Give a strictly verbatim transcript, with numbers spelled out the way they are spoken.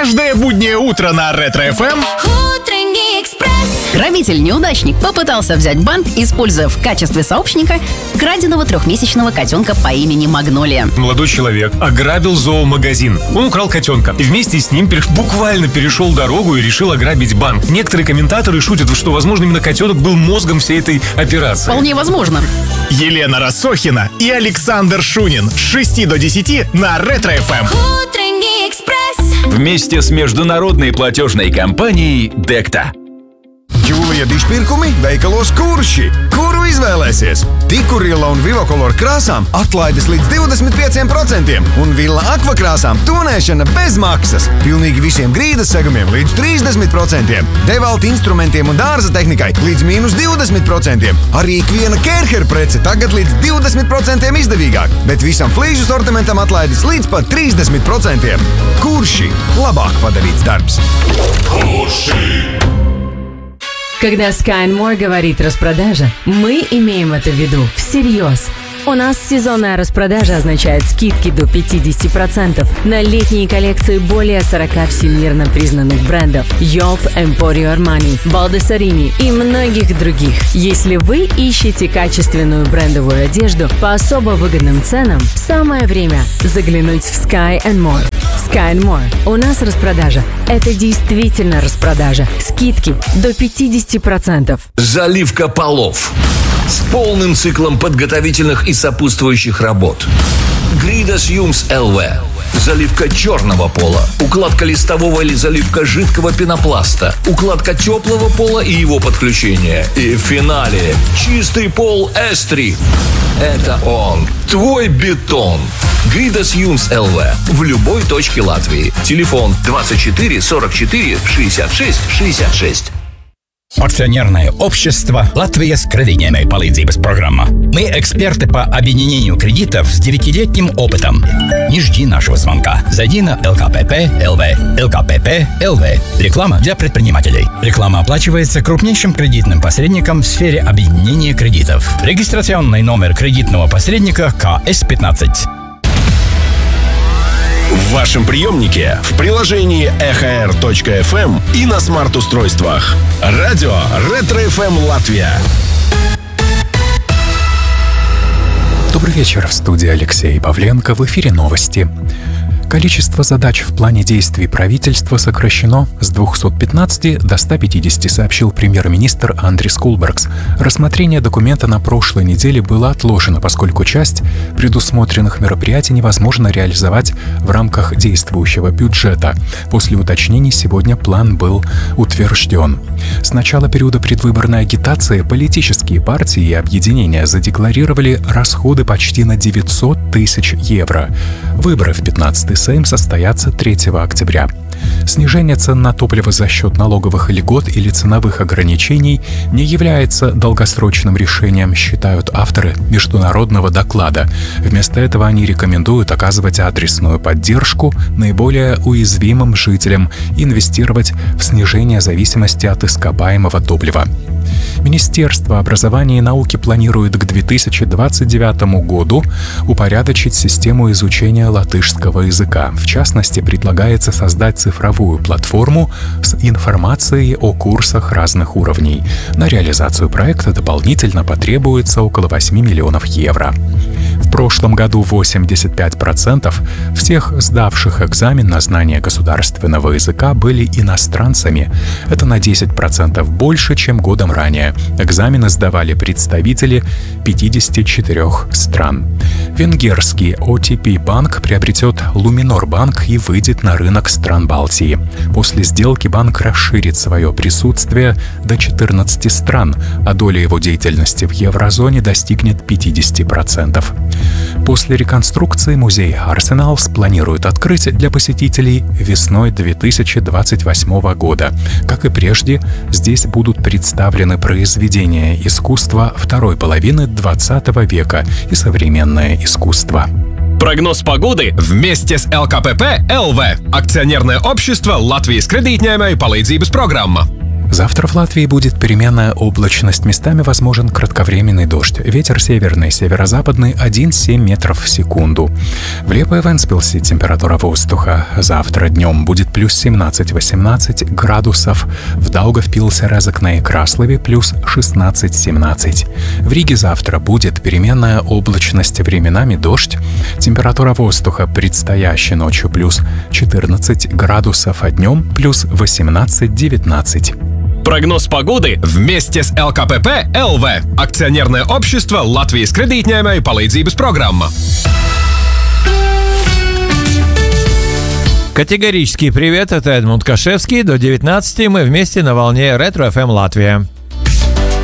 Каждое буднее утро на Ретро эф эм. Утренний экспресс. Грабитель-неудачник попытался взять банк, используя в качестве сообщника краденого трехмесячного котенка по имени Магнолия. Молодой человек ограбил зоомагазин. Он украл котенка и вместе с ним переш... буквально перешел дорогу и решил ограбить банк. Некоторые комментаторы шутят, что, возможно, именно котенок был мозгом всей этой операции. Вполне возможно. Елена Рассохина и Александр Шунин с шести до десяти на Ретро эф эм. Утренний экспресс. Вместе с международной платежной компанией Dekta. Jūlija dižpirkumi veikalos Kurši. Kuru izvēlēsies? Tikurila un Vivokolor krāsām atlaides līdz divdesmit pieciem procentiem un Villa Aqua krāsām tonēšana bez maksas. Pilnīgi visiem grīdas segumiem līdz trīsdesmit procentiem. Devalta instrumentiem un dārza tehnikai līdz mīnus divdesmit procentiem. Arī ikviena Kerher prece tagad līdz divdesmit procentiem izdevīgāk, bet visam flīžu sortimentam atlaides līdz pat trīsdesmit procentiem. Kurši labāk padarīts darbs. Когда Sky and More говорит распродажа, мы имеем это в виду всерьез. У нас сезонная распродажа означает скидки до пятьдесят процентов на летние коллекции более сорока всемирно признанных брендов Yelp, Emporio Armani, Baldessarini и многих других. Если вы ищете качественную брендовую одежду по особо выгодным ценам, самое время заглянуть в Sky and More. Sky and More. У нас распродажа. Это действительно распродажа. Скидки до пятьдесят процентов. Заливка полов с полным циклом подготовительных и сопутствующих работ. Гридас Юмс эл ви. Заливка черного пола, укладка листового или заливка жидкого пенопласта, укладка теплого пола и его подключение. И в финале чистый пол эс три. Это он, твой бетон. Гридас Юмс эл ви в любой точке Латвии. Телефон двадцать четыре сорок четыре шестьдесят шесть шестьдесят шесть. Акционерное общество «Латвия с кредитной palīdzības программа». Мы эксперты по объединению кредитов с девятилетним опытом. Не жди нашего звонка. Зайди на эл ка пэ пэ точка эл ви. эл ка пэ пэ точка эл ви. Реклама для предпринимателей. Реклама оплачивается крупнейшим кредитным посредником в сфере объединения кредитов. Регистрационный номер кредитного посредника ка эс пятнадцать. В вашем приемнике, в приложении эхо эр точка эф эм и на смарт-устройствах. Радио Ретро эф эм Латвия. Добрый вечер, в студии Алексей Павленко, в эфире новости. Количество задач в плане действий правительства сокращено с двухсот пятнадцати до ста пятидесяти, сообщил премьер-министр Андрис Кулбергс. Рассмотрение документа на прошлой неделе было отложено, поскольку часть предусмотренных мероприятий невозможно реализовать в рамках действующего бюджета. После уточнений сегодня план был утвержден. С начала периода предвыборной агитации политические партии и объединения задекларировали расходы почти на девятьсот тысяч евро. Выборы в пятнадцатый Сейм состоятся третьего октября. Снижение цен на топливо за счет налоговых льгот или ценовых ограничений не является долгосрочным решением, считают авторы международного доклада. Вместо этого они рекомендуют оказывать адресную поддержку наиболее уязвимым жителям и инвестировать в снижение зависимости от ископаемого топлива. Министерство образования и науки планирует к две тысячи двадцать девятому году упорядочить систему изучения латышского языка. В частности, предлагается создать цифровую платформу с информацией о курсах разных уровней. На реализацию проекта дополнительно потребуется около восьми миллионов евро. В прошлом году восемьдесят пять процентов всех сдавших экзамен на знание государственного языка были иностранцами. Это на десять процентов больше, чем годом ранее. Экзамены сдавали представители пятидесяти четырёх стран. Венгерский о ти пи-банк приобретет Luminor банк и выйдет на рынок стран Балтии. После сделки банк расширит свое присутствие до четырнадцати стран, а доля его деятельности в еврозоне достигнет пятидесяти процентов. После реконструкции музей Арсеналс планирует открыть для посетителей весной две тысячи двадцать восьмого года. Как и прежде, здесь будут представлены произведения искусства второй половины двадцатого века и современное искусство. Прогноз погоды вместе с эл ка пэ пэ точка эл ви. Акционерное общество Латвijas kreditņēmēju palīdzības программа. Завтра в Латвии будет переменная облачность. Местами возможен кратковременный дождь. Ветер северный, северо-западный один целых семь метров в секунду. В Лепо и Вентспилсе температура воздуха завтра днем будет плюс семнадцать-восемнадцать градусов. В Даугавпилсе, Резекне и Краслове плюс шестнадцать-семнадцать. В Риге завтра будет переменная облачность, временами дождь. Температура воздуха предстоящей ночью плюс четырнадцать градусов, а днем плюс восемнадцать-девятнадцать. Прогноз погоды вместе с эл ка пэ пэ эл ви, акционерное общество Латвijas kredītņēmēju palīdzības программа. Категорический привет, это Эдмунд Кашевский. До девятнадцати мы вместе на волне Ретро эф эм Латвия.